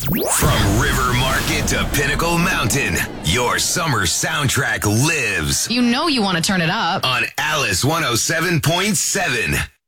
From River Market to Pinnacle Mountain, your summer soundtrack lives. You know you want to turn it up. On Alice 107.7.